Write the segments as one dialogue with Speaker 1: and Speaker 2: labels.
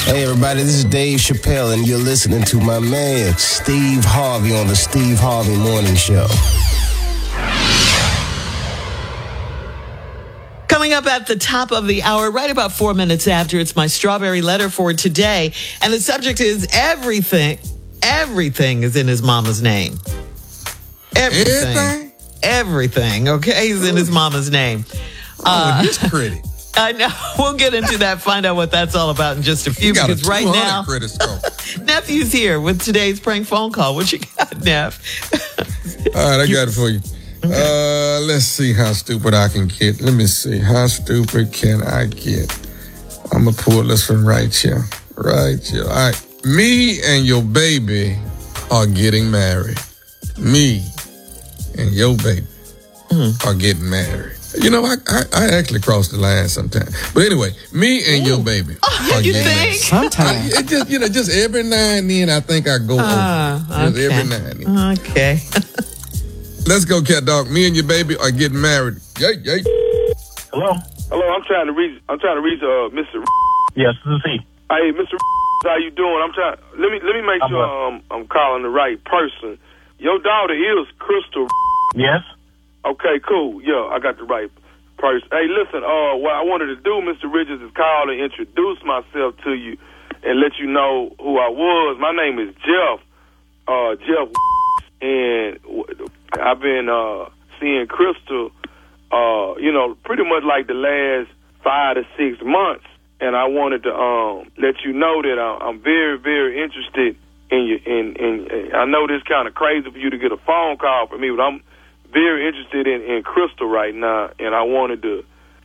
Speaker 1: Hey everybody, this is Dave Chappelle and you're listening to my man Steve Harvey on the Steve Harvey Morning Show.
Speaker 2: Coming up at the top of the hour, right about 4 minutes after, it's my strawberry letter for today. And the subject is everything. Everything is in his mama's name. Everything, okay, is in his mama's name.
Speaker 3: He's pretty.
Speaker 2: I know. We'll get into that, find out what that's all about in just a few. Because right now, Nephew's here with today's prank phone call. What you got, Neph?
Speaker 3: All right, I got it for you. Okay. Let's see how stupid I can get. Let me see. How stupid can I get? I'm going to pull this one right here. Right here. All right. Me and your baby are getting married. Me and your baby are getting married. You know, I actually cross the line sometimes. But anyway, me and your baby are getting married.
Speaker 2: Sometimes.
Speaker 3: Just every now and then I think I go over.
Speaker 2: Okay.
Speaker 3: Every now and then.
Speaker 2: Okay.
Speaker 3: Let's go, cat dog. Me and your baby are getting married. Yay.
Speaker 4: Hello.
Speaker 5: I'm trying to reach Mr.
Speaker 4: Yes, this is he.
Speaker 5: Hey, Mr. How you doing? Let me make sure I'm calling the right person. Your daughter is Crystal.
Speaker 4: Yes.
Speaker 5: Okay, cool. Yeah, I got the right person. Hey, listen, what I wanted to do, Mr. Richards, is call and introduce myself to you and let you know who I was. My name is Jeff. Jeff, and I've been seeing Crystal, pretty much like the last 5 to 6 months. And I wanted to let you know that I'm very, very interested in you. And I know this kind of crazy for you to get a phone call from me, but I'm very interested in Crystal right now. And I wanted to,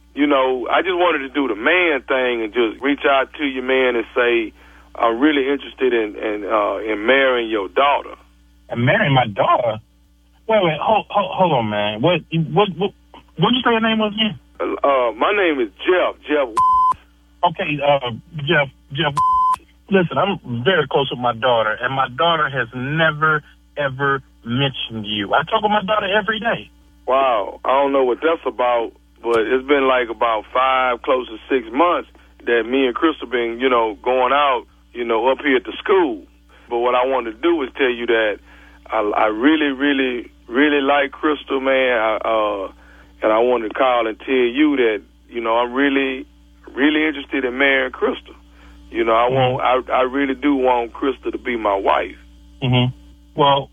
Speaker 5: I just wanted to do the man thing and just reach out to you, man, and say I'm really interested in marrying your daughter.
Speaker 4: And marrying my daughter? Wait, hold on, man. What did you say your name was again?
Speaker 5: My name is Jeff.
Speaker 4: Okay, Jeff, listen, I'm very close with my daughter, and my daughter has never, ever mentioned you. I talk with my daughter every day.
Speaker 5: Wow, I don't know what that's about, but it's been like about 5, close to 6 months that me and Crystal been, going out, up here at the school. But what I wanted to do was tell you that I really, really, really like Crystal, man, and I wanted to call and tell you that, I'm really interested in marrying Crystal. I really do want Crystal to be my wife.
Speaker 4: Mm-hmm. Well,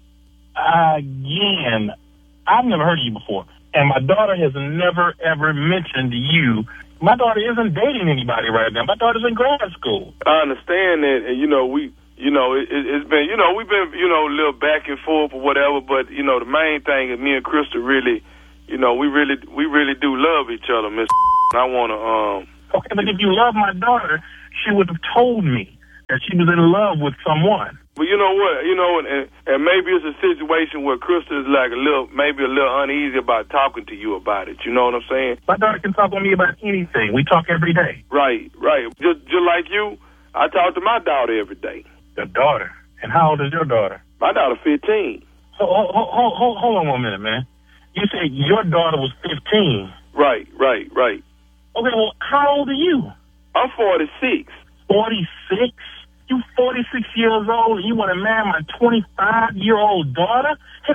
Speaker 4: again, I've never heard of you before, and my daughter has never, ever mentioned you. My daughter isn't dating anybody right now. My daughter's in grad school.
Speaker 5: I understand that, and, it's been, we've been, a little back and forth or whatever, but, the main thing is me and Crystal really, we really do love each other, Miss. I want to,
Speaker 4: Okay, but if you love my daughter, she would have told me that she was in love with someone.
Speaker 5: But you know what? And maybe it's a situation where Crystal is like maybe a little uneasy about talking to you about it. You know what I'm saying?
Speaker 4: My daughter can talk with me about anything. We talk every day.
Speaker 5: Right. Just like you, I talk to my daughter every day.
Speaker 4: Your daughter? And how old is your daughter?
Speaker 5: My daughter 15.
Speaker 4: So hold on 1 minute, man. You said your daughter was 15.
Speaker 5: Right.
Speaker 4: Okay, well, how old are you?
Speaker 5: I'm 46.
Speaker 4: 46? You 46 years old and you want to marry my 25-year-old daughter?
Speaker 5: Hey,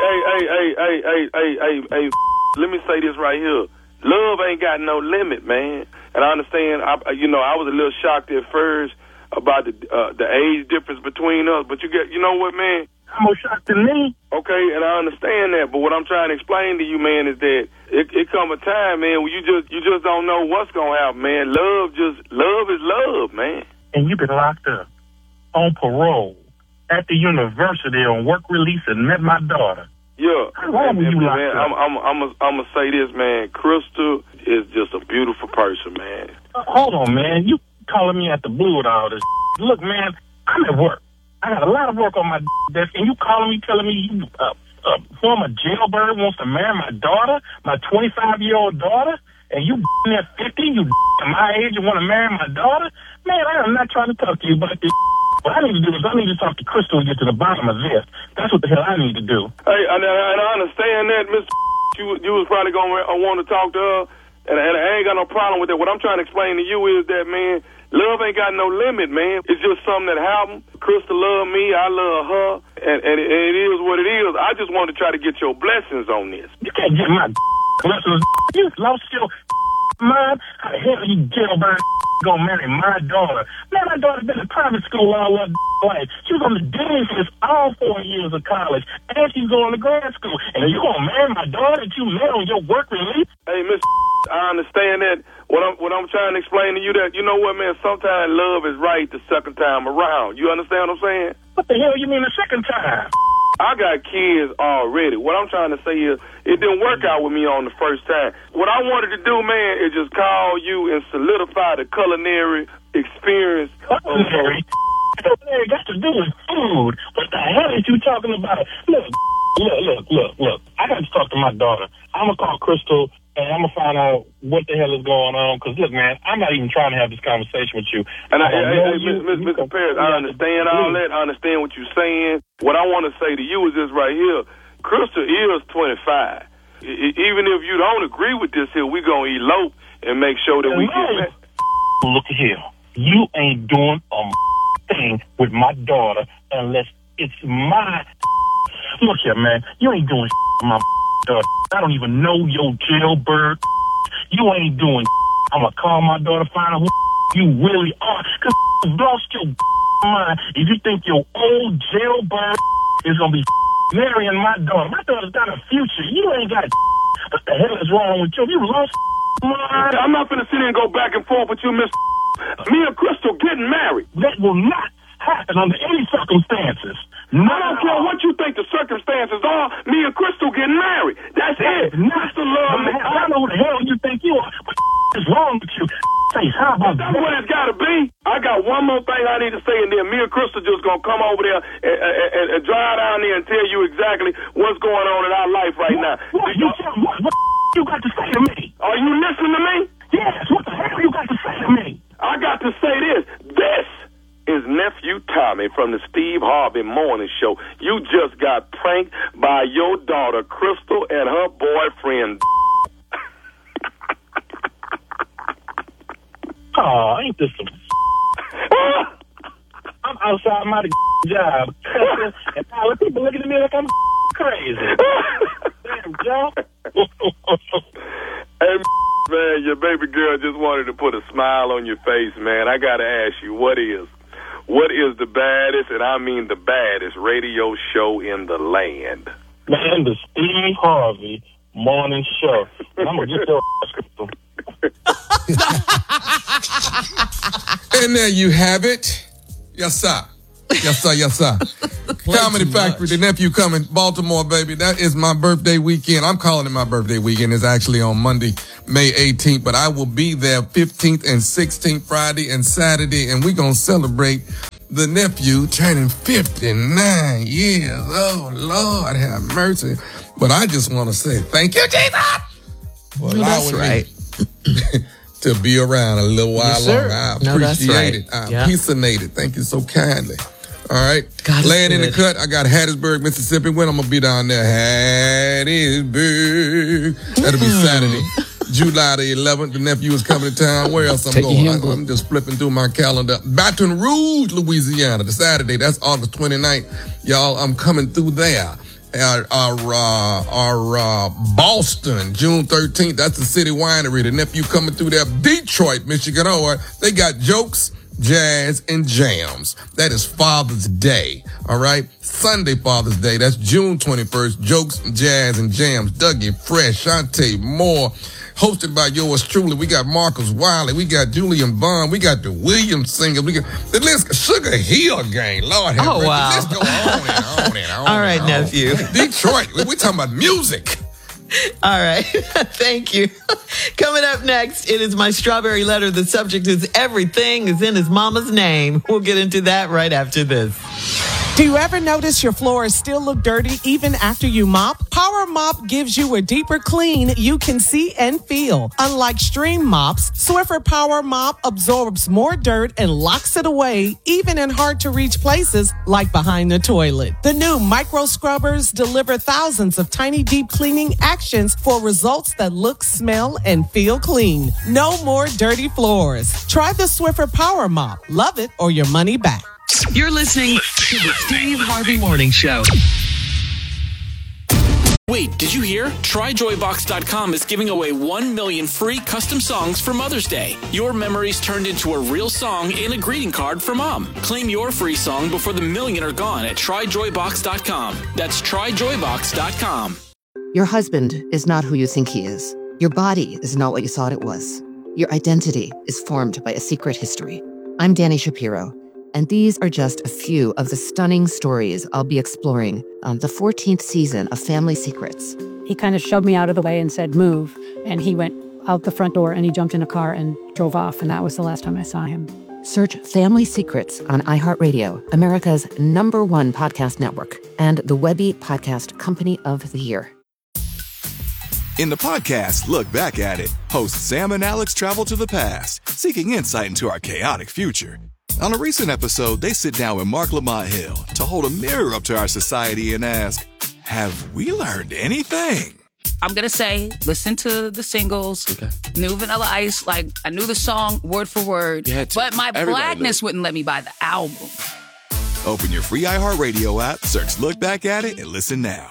Speaker 5: let me say this right here. Love ain't got no limit, man. And I understand, I was a little shocked at first about the age difference between us, but you know what, man?
Speaker 4: How more shocked than me?
Speaker 5: Okay, and I understand that, but what I'm trying to explain to you, man, is that it come a time, man, where you just don't know what's gonna happen, man. Love is love, man.
Speaker 4: And you've been locked up on parole at the university on work release and met my daughter.
Speaker 5: Yeah.
Speaker 4: How long were you locked up?
Speaker 5: I'm gonna say this, man. Crystal is just a beautiful person, man.
Speaker 4: Hold on, man. You calling me at the blue with all this? Look, man, I'm at work. I got a lot of work on my desk, and you calling me, telling me you former jailbird wants to marry my daughter, my 25-year-old daughter, and you at 50, you my age, and want to marry my daughter? Man, I am not trying to talk to you about this. What I need to do is I need to talk to Crystal and get to the bottom of this. That's what the hell I need to do.
Speaker 5: Hey, and I understand that, Mr. You was probably going to want to talk to her, and I ain't got no problem with that. What I'm trying to explain to you is that, man, Love ain't got no limit, man. It's just something that happened. Crystal love me, I love her, and it is what it is. I just want to try to get your blessings on this.
Speaker 4: You can't get my blessings. You lost your mind. How the hell you jailbird gonna marry my daughter? Man, my daughter's been in private school all her life. She was on the dean's list all 4 years of college, and she's going to grad school. And you gonna marry my daughter that you met on your work release?
Speaker 5: Hey, Miss, I understand that. What I'm trying to explain to you that, you know what, man, sometimes love is right the second time around. You understand what I'm saying?
Speaker 4: What the hell you mean the second time?
Speaker 5: I got kids already. What I'm trying to say is it didn't work out with me on the first time. What I wanted to do, man, is just call you and solidify the culinary experience.
Speaker 4: Culinary? Culinary got to do with food. What the hell is you talking about? Look. I got to talk to my daughter. I'm going to call Crystal, and I'm going to find out what the hell is going on. Because, look, man, I'm not even trying to have this conversation with you.
Speaker 5: And Mr. Paris, I understand all that. I understand what you're saying. What I want to say to you is this right here. Crystal is 25. Even if you don't agree with this here, we're going to elope and make sure that we get back.
Speaker 4: Look here. You ain't doing a thing with my daughter unless it's my... Look here, man. You ain't doing with my daughter. I don't even know your jailbird. You ain't doing. I'm going to call my daughter, find out who you really are. Because you've lost your mind if you think your old jailbird is going to be marrying my daughter. My daughter's got a future. You ain't got. What the hell is wrong with you? You lost mind.
Speaker 5: I'm not going to sit here and go back and forth with you, Miss. Me and Crystal getting married.
Speaker 4: That will not happen under any circumstances.
Speaker 5: No. I don't care what you think the circumstances are. Me and Crystal getting married. That's it. Crystal love me.
Speaker 4: I don't know who the hell you think you are. What is wrong with you? Face, how about
Speaker 5: that's what it's got to be. I got one more thing I need to say, and then me and Crystal just going to come over there and drive down there and tell you exactly what's going on in our life right now.
Speaker 4: What you got to say to me?
Speaker 5: Are you listening to me?
Speaker 4: Yes. What the hell you got to say to me?
Speaker 5: I got to say this. This is Nephew Tommy from the Steve Harvey Morning Show. You just got pranked by your daughter, Crystal, and her boyfriend.
Speaker 4: Oh, ain't this some... I'm outside my job. And now people looking at me like I'm crazy. Damn, Joe.
Speaker 5: Hey, man, your baby girl just wanted to put a smile on your face, man. I got to ask you, what is the baddest, and I mean the baddest, radio show in the land?
Speaker 4: Man, the Steve Harvey Morning Show. And I'm going to get your Crystal.
Speaker 3: And there you have it. Yes, sir. Yes, sir. Yes, sir. Comedy Factory, the nephew coming, Baltimore, baby. That is my birthday weekend. I'm calling it my birthday weekend. It's actually on Monday, May 18th, but I will be there 15th and 16th, Friday and Saturday, and we're going to celebrate the nephew turning 59 years. Oh, Lord, have mercy. But I just want to say thank you, Jesus, for allowing me to be around a little while longer. I appreciate it. I appreciate it. Thank you so kindly. All right. Laying in the cut, I got Hattiesburg, Mississippi. When I'm going to be down there? Hattiesburg. That'll be Saturday, July the 11th. The nephew is coming to town. Where else I'm going? I'm just flipping through my calendar. Baton Rouge, Louisiana, the Saturday. That's August 29th. Y'all, I'm coming through there. Boston, June 13th. That's the City Winery. The nephew coming through there. Detroit, Michigan. They got jokes, jazz, and jams. That is Father's Day. All right. Sunday, Father's Day. That's June 21st. Jokes, jazz, and jams. Dougie Fresh, Shantae Moore. Hosted by yours truly. We got Marcus Wiley. We got Julian Bond. We got the Williams singers. We got the list. Sugar Hill Gang. Lord have mercy.
Speaker 2: Wow.
Speaker 3: Let's go on and on.
Speaker 2: All right, nephew.
Speaker 3: Detroit. We're talking about music.
Speaker 2: All right. Thank you. Coming up next, it is my strawberry letter. The subject is everything is in his mama's name. We'll get into that right after this.
Speaker 6: Do you ever notice your floors still look dirty even after you mop? Power Mop gives you a deeper clean you can see and feel. Unlike Stream Mops, Swiffer Power Mop absorbs more dirt and locks it away, even in hard-to-reach places like behind the toilet. The new Micro Scrubbers deliver thousands of tiny deep cleaning actions for results that look, smell, and feel clean. No more dirty floors. Try the Swiffer Power Mop. Love it or your money back.
Speaker 2: You're listening to the Steve Harvey Morning Show.
Speaker 7: Wait, did you hear? TryJoyBox.com is giving away 1 million free custom songs for Mother's Day. Your memories turned into a real song and a greeting card for Mom. Claim your free song before the million are gone at TryJoyBox.com. That's TryJoyBox.com.
Speaker 8: Your husband is not who you think he is. Your body is not what you thought it was. Your identity is formed by a secret history. I'm Danny Shapiro, and these are just a few of the stunning stories I'll be exploring on the 14th season of Family Secrets.
Speaker 9: He kind of shoved me out of the way and said, move. And he went out the front door and he jumped in a car and drove off. And that was the last time I saw him.
Speaker 8: Search Family Secrets on iHeartRadio, America's #1 podcast network, and the Webby Podcast Company of the Year.
Speaker 10: In the podcast, Look Back at It, hosts Sam and Alex travel to the past, seeking insight into our chaotic future. On a recent episode, they sit down with Mark Lamont Hill to hold a mirror up to our society and ask, have we learned anything?
Speaker 11: I'm going to say, listen to the singles, New Vanilla Ice, like, I knew the song word for word, but my blackness wouldn't let me buy the album.
Speaker 10: Open your free iHeartRadio app, search Look Back at It, and listen now.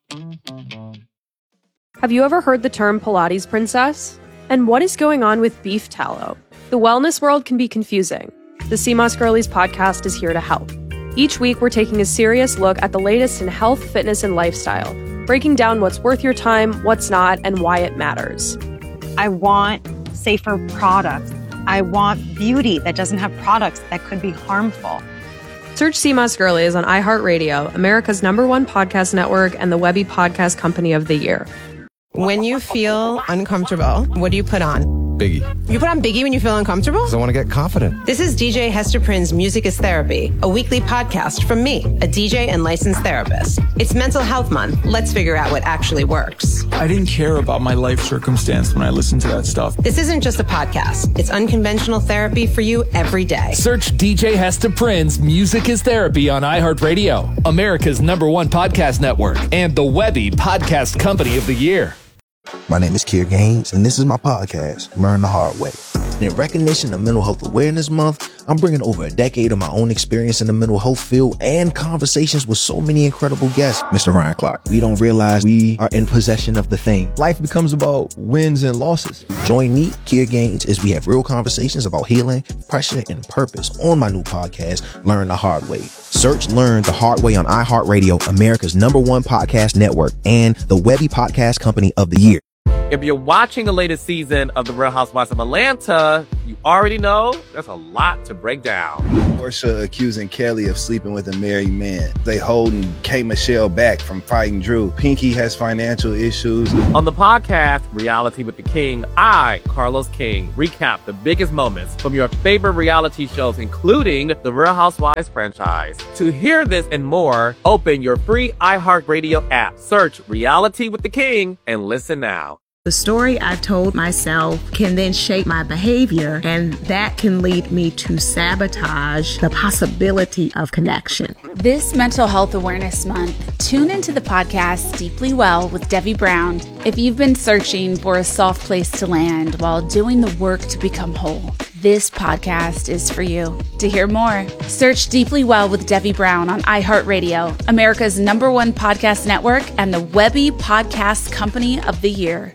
Speaker 12: Have you ever heard the term Pilates princess? And what is going on with beef tallow? The wellness world can be confusing. The CMOS Girlies podcast is here to help. Each week, we're taking a serious look at the latest in health, fitness, and lifestyle, breaking down what's worth your time, what's not, and why it matters.
Speaker 13: I want safer products. I want beauty that doesn't have products that could be harmful.
Speaker 12: Search CMOS Girlies on iHeartRadio, America's #1 podcast network, and the Webby Podcast Company of the Year.
Speaker 14: When you feel uncomfortable, what do you put on?
Speaker 1: Biggie.
Speaker 14: You put on Biggie when you feel uncomfortable?
Speaker 1: Because I want to get confident.
Speaker 14: This is DJ Hester Prynne's Music is Therapy, a weekly podcast from me, a DJ and licensed therapist. It's Mental Health Month. Let's figure out what actually works.
Speaker 15: I didn't care about my life circumstance when I listened to that stuff.
Speaker 14: This isn't just a podcast. It's unconventional therapy for you every day.
Speaker 16: Search DJ Hester Prynne's Music is Therapy on iHeartRadio, America's #1 podcast network, and the Webby Podcast Company of the Year.
Speaker 17: My name is Kier Gaines, and this is my podcast, Learn the Hard Way. And in recognition of Mental Health Awareness Month, I'm bringing over a decade of my own experience in the mental health field and conversations with so many incredible guests. Mr. Ryan Clark, we don't realize we are in possession of the thing. Life becomes about wins and losses. Join me, Kier Gaines, as we have real conversations about healing, pressure, and purpose on my new podcast, Learn the Hard Way. Search Learn the Hard Way on iHeartRadio, America's #1 podcast network, and the Webby Podcast Company of the Year.
Speaker 18: If you're watching the latest season of The Real Housewives of Atlanta, you already know there's a lot to break down.
Speaker 19: Porsha accusing Kelly of sleeping with a married man. They holding K. Michelle back from fighting Drew. Pinky has financial issues.
Speaker 18: On the podcast, Reality with the King, I, Carlos King, recap the biggest moments from your favorite reality shows, including the Real Housewives franchise. To hear this and more, open your free iHeartRadio app. Search Reality with the King and listen now.
Speaker 20: The story I told myself can then shape my behavior, and that can lead me to sabotage the possibility of connection.
Speaker 21: This Mental Health Awareness Month, tune into the podcast Deeply Well with Debbie Brown. If you've been searching for a soft place to land while doing the work to become whole, this podcast is for you. To hear more, search Deeply Well with Debbie Brown on iHeartRadio, America's #1 podcast network, and the Webby Podcast Company of the Year.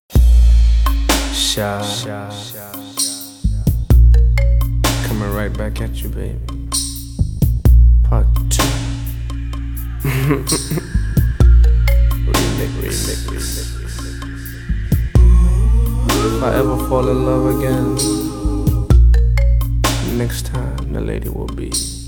Speaker 22: Coming right back at you, baby. Part 2. remix. If I ever fall in love again, next time the lady will be